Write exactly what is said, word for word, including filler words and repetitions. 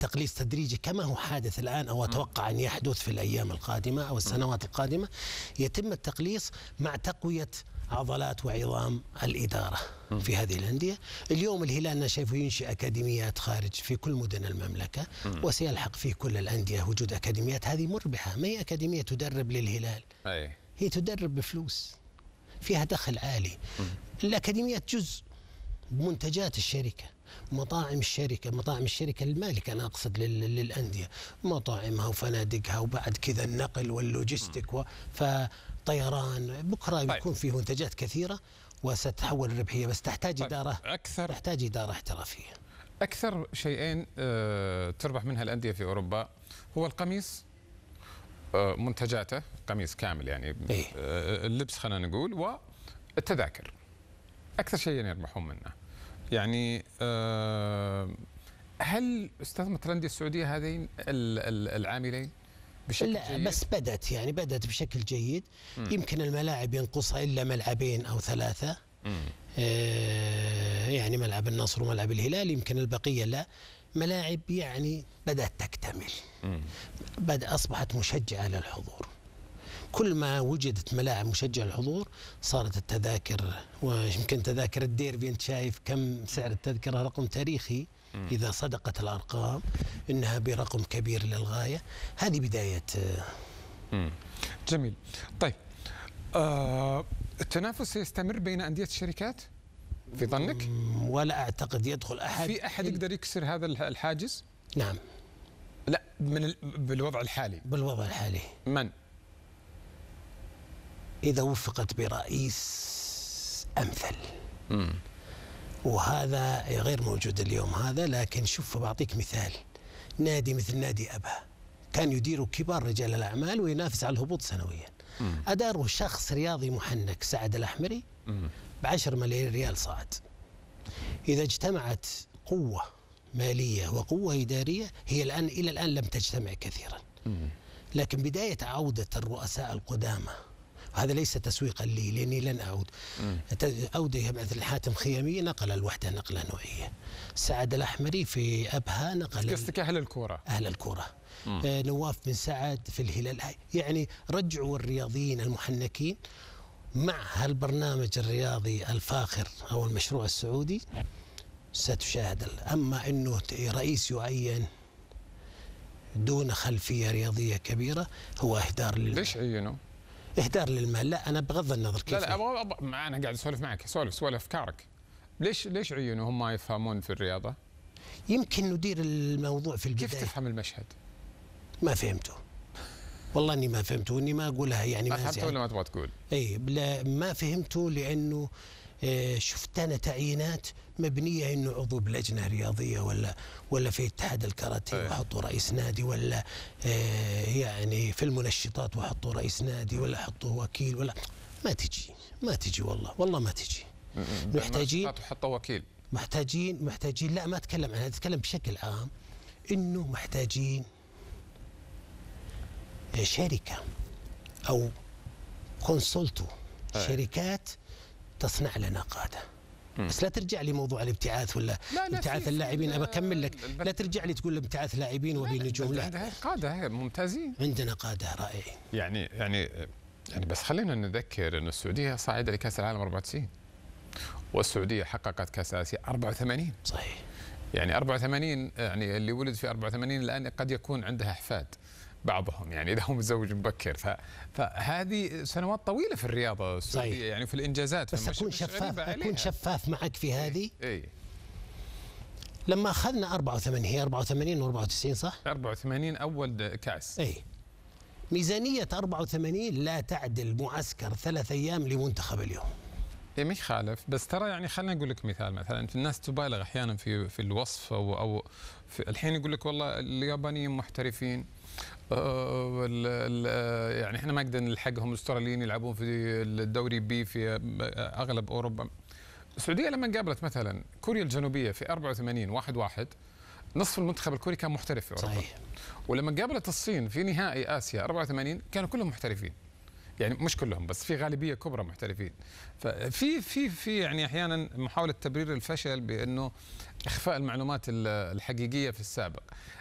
تقليص تدريجي كما هو حادث الآن أو أتوقع أن يحدث في الأيام القادمة أو السنوات القادمة، يتم التقليص مع تقوية عضلات وعظام الإدارة في هذه الأندية. اليوم الهلال أنا شايفه ينشئ أكاديميات خارج في كل مدن المملكة، وسيلحق في كل الأندية وجود أكاديميات. هذه مربحة، ما هي أكاديمية تدرب للهلال، هي تدرب بفلوس، فيها دخل عالي. الأكاديميات جزء منتجات الشركة، مطاعم الشركة، مطاعم الشركة المالكة أنا أقصد للأندية، مطاعمها وفنادقها، وبعد كذا النقل واللوجستيك فطيران. بكرة طيب. يكون فيه منتجات كثيرة وستتحول الربحية، بس تحتاج طيب. إدارة أكثر، تحتاج إدارة احترافية. أكثر شيئين أه تربح منها الأندية في أوروبا هو القميص، أه منتجاته قميص كامل يعني إيه؟ أه اللبس خلينا نقول، والتذاكر أكثر شيئين يربحون منه. يعني أه هل استثمرت الأندية السعودية هذين العاملين بشكل لا جيد؟ بس بدأت يعني بدأت بشكل جيد. مم. يمكن الملاعب ينقصها إلا ملعبين أو ثلاثة، أه يعني ملعب النصر وملعب الهلال، يمكن البقية لا. ملاعب يعني بدأت تكتمل، بدأ أصبحت مشجعة للحضور. كل ما وجدت ملاعب مشجعة للحضور صارت التذاكر، ويمكن تذاكر الديربي أنت شايف كم سعر التذكرة، رقم تاريخي إذا صدقت الأرقام إنها برقم كبير للغاية. هذه بداية. جميل. طيب آه التنافس سيستمر بين أندية الشركات في ظنك؟ ولا أعتقد يدخل أحد. في أحد يقدر يكسر هذا الحاجز؟ نعم. لا من بالوضع الحالي. بالوضع الحالي من؟ إذا وفقت برئيس أمثل. مم. وهذا غير موجود اليوم هذا، لكن شوف بعطيك مثال. نادي مثل نادي أبها كان يدير كبار رجال الأعمال وينافس على الهبوط سنويا. مم. أداره شخص رياضي محنك سعد الأحمري بعشر ملايين ريال صعد. إذا اجتمعت قوة مالية وقوة إدارية، هي الآن إلى الآن لم تجتمع كثيرا. مم. لكن بداية عودة الرؤساء القدامى، هذا ليس تسويقا لي لاني لن اعود. عوده مثل حاتم خيامي نقل الوحده نقله نوعيه. سعد الاحمري في ابها نقل. قصدك اهل الكوره. اهل الكوره. آه نواف بن سعد في الهلال. يعني رجعوا الرياضيين المحنكين مع هالبرنامج الرياضي الفاخر او المشروع السعودي ستشاهد. اما انه رئيس يعين دون خلفيه رياضيه كبيره هو اهدار لل... ليش عينوا؟ إهدار للمال. لا أنا بغض النظر كيف. لا لا أبغى أبغى أنا قاعد أسولف معك، سولف سولف أفكارك. ليش ليش عينوا هم ما يفهمون في الرياضة؟ يمكن ندير الموضوع في البداية. كيف تفهم المشهد؟ ما فهمته. والله إني ما فهمته، إني ما أقولها يعني ما فهمته ولا ما تبغى تقول؟ إي ما فهمته لأنه آه شفت أنا تعيينات مبنية إنه عضو بلجنة رياضية ولا ولا في اتحاد الكاراتيه وحطوا رئيس نادي، ولا آه يعني في المنشطات وحطوا رئيس نادي، ولا حطوا وكيل، ولا ما تجي ما تجي والله والله ما تجي. محتاجين حطوا وكيل. محتاجين محتاجين لا ما أتكلم عنها، أتكلم بشكل عام إنه محتاجين شركة أو كونسولتو، شركات تصنع لنا قادة. بس لا ترجع لي موضوع الابتعاث ولا ابتعاث اللاعبين. أبى أكمل لك. لا ترجع لي تقول ابتعاث لاعبين وبي نجوم. لا عندنا قادة ممتازين، عندنا قادة رائعين. يعني يعني يعني بس خلينا نذكر أن السعودية صاعدة لكأس العالم أربعة وتسعين، والسعودية حققت كأس آسيا أربعة وثمانين. صحيح. يعني أربعة وثمانين، يعني اللي ولد في أربعة وثمانين الآن قد يكون عنده أحفاد بعضهم، يعني إذا هو متزوج مبكر. ف... فهذه سنوات طويلة في الرياضة السعودية. صحيح. يعني في الإنجازات. بس أكون شفاف أكون شفاف معك في هذه. إيه؟ لما أخذنا أربعة وثمانين، هي أربعة وثمانين وأربعة وتسعين صح؟ أربعة وثمانين أول كأس. إيه. ميزانية أربعة وثمانين لا تعدل معسكر ثلاث أيام لمنتخب اليوم. إيه ما يخالف، بس ترى يعني خلينا نقول لك مثال. مثلا في الناس تبالغ أحيانا في في الوصف أو أو في الحين يقول لك والله اليابانيين محترفين، أه يعني احنا ما نقدر نلحقهم. الاستراليين يلعبون في الدوري بي في اغلب اوروبا. السعوديه لما قابلت مثلا كوريا الجنوبيه في أربعة وثمانين واحد واحد، نصف المنتخب الكوري كان محترف في اوروبا. صحيح. ولما قابلت الصين في نهائي اسيا أربعة وثمانين كانوا كلهم محترفين. يعني مش كلهم بس في غالبيه كبرى محترفين. ففي في في يعني احيانا محاوله تبرير الفشل بانه اخفاء المعلومات الحقيقيه في السابق.